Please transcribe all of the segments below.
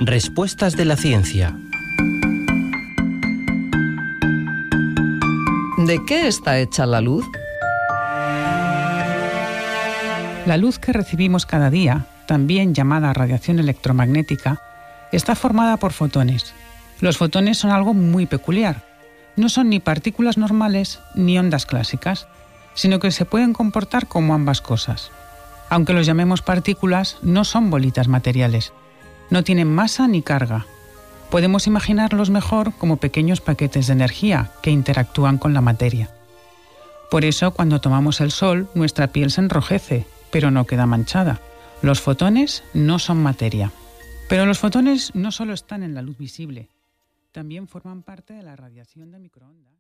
Respuestas de la ciencia. ¿De qué está hecha la luz? La luz que recibimos cada día, también llamada radiación electromagnética, está formada por fotones. Los fotones son algo muy peculiar. No son ni partículas normales ni ondas clásicas, sino que se pueden comportar como ambas cosas. Aunque los llamemos partículas, no son bolitas materiales. No tienen masa ni carga. Podemos imaginarlos mejor como pequeños paquetes de energía que interactúan con la materia. Por eso, cuando tomamos el sol, nuestra piel se enrojece, pero no queda manchada. Los fotones no son materia. Pero los fotones no solo están en la luz visible, también forman parte de la radiación de microondas.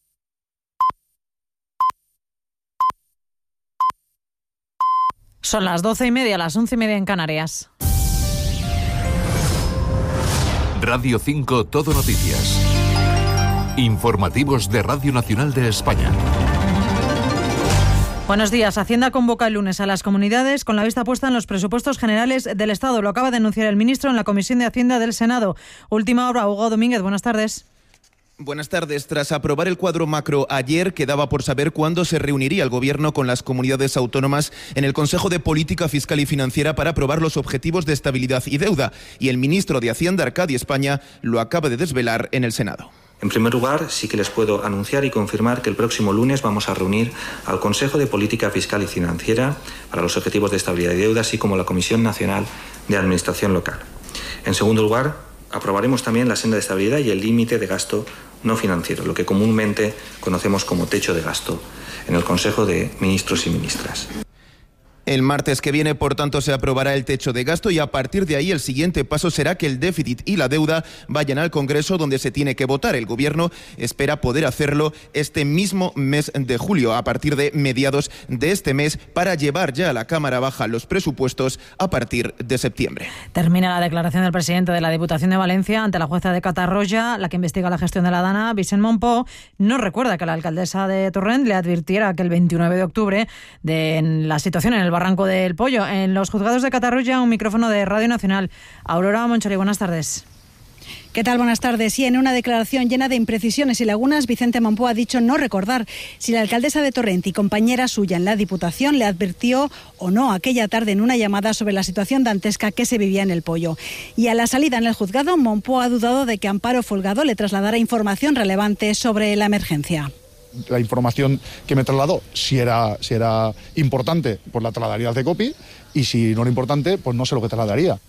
Son las 12:30, las 11:30 en Canarias. Radio 5 Todo Noticias. Informativos de Radio Nacional de España. Buenos días. Hacienda convoca el lunes a las comunidades con la vista puesta en los presupuestos generales del Estado. Lo acaba de anunciar el ministro en la Comisión de Hacienda del Senado. Última hora, Hugo Domínguez. Buenas tardes. Buenas tardes. Tras aprobar el cuadro macro ayer, quedaba por saber cuándo se reuniría el Gobierno con las comunidades autónomas en el Consejo de Política Fiscal y Financiera para aprobar los objetivos de estabilidad y deuda. Y el ministro de Hacienda, Arcadi España, lo acaba de desvelar en el Senado. En primer lugar, sí que les puedo anunciar y confirmar que el próximo lunes vamos a reunir al Consejo de Política Fiscal y Financiera para los objetivos de estabilidad y deuda, así como la Comisión Nacional de Administración Local. En segundo lugar, aprobaremos también la senda de estabilidad y el límite de gasto no financiero, lo que comúnmente conocemos como techo de gasto, en el Consejo de Ministros y Ministras. El martes que viene, por tanto, se aprobará el techo de gasto y a partir de ahí el siguiente paso será que el déficit y la deuda vayan al Congreso, donde se tiene que votar. El Gobierno espera poder hacerlo este mismo mes de julio, a partir de mediados de este mes, para llevar ya a la Cámara Baja los presupuestos a partir de septiembre. Termina la declaración del presidente de la Diputación de Valencia ante la jueza de Catarroja, la que investiga la gestión de la Dana, Vicent Monpó. No recuerda que la alcaldesa de Torrent le advirtiera que el 29 de octubre de la situación en el Barranco del Pollo. En los juzgados de Catarroja, un micrófono de Radio Nacional. Aurora Monchori, buenas tardes. ¿Qué tal? Buenas tardes. Sí, en una declaración llena de imprecisiones y lagunas, Vicente Monpó ha dicho no recordar si la alcaldesa de Torrent y compañera suya en la Diputación le advirtió o no aquella tarde en una llamada sobre la situación dantesca que se vivía en el Pollo. Y a la salida en el juzgado, Monpó ha dudado de que Amparo Folgado le trasladara información relevante sobre la emergencia. La información que me trasladó, si era importante, pues la trasladaría al CECOPI, y si no era importante, pues no sé lo que trasladaría.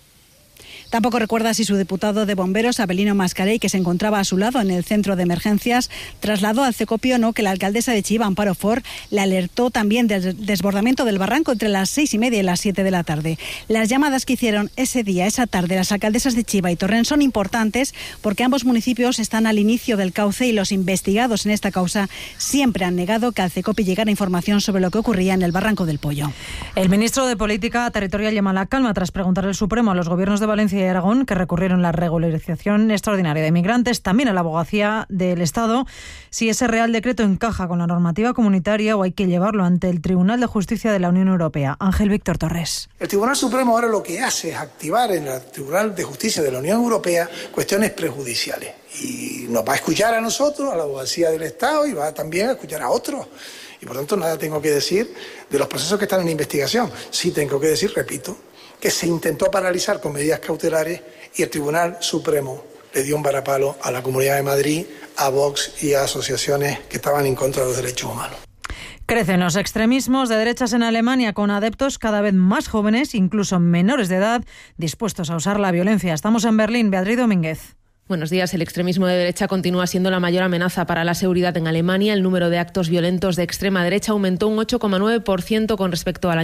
Tampoco recuerda si su diputado de bomberos, Abelino Mascarell, que se encontraba a su lado en el centro de emergencias, trasladó al CECOPI o no que la alcaldesa de Chiva, Amparo Ford, le alertó también del desbordamiento del barranco entre las 6:30 y las 7 de la tarde. Las llamadas que hicieron ese día, esa tarde, las alcaldesas de Chiva y Torrent son importantes porque ambos municipios están al inicio del cauce y los investigados en esta causa siempre han negado que al CECOPI llegara información sobre lo que ocurría en el Barranco del Pollo. El ministro de Política Territorial llama a la calma tras preguntar al Supremo a los gobiernos de Valencia y Aragón, que recurrieron la regularización extraordinaria de migrantes, también a la Abogacía del Estado, si ese Real Decreto encaja con la normativa comunitaria o hay que llevarlo ante el Tribunal de Justicia de la Unión Europea. Ángel Víctor Torres. El Tribunal Supremo ahora lo que hace es activar en el Tribunal de Justicia de la Unión Europea cuestiones prejudiciales. Y nos va a escuchar a nosotros, a la Abogacía del Estado, y va también a escuchar a otros. Y por tanto nada tengo que decir de los procesos que están en investigación. Sí tengo que decir, repito, que se intentó paralizar con medidas cautelares y el Tribunal Supremo le dio un varapalo a la Comunidad de Madrid, a Vox y a asociaciones que estaban en contra de los derechos humanos. Crecen los extremismos de derechas en Alemania, con adeptos cada vez más jóvenes, incluso menores de edad, dispuestos a usar la violencia. Estamos en Berlín. Beatriz Domínguez. Buenos días. El extremismo de derecha continúa siendo la mayor amenaza para la seguridad en Alemania. El número de actos violentos de extrema derecha aumentó un 8,9% con respecto al año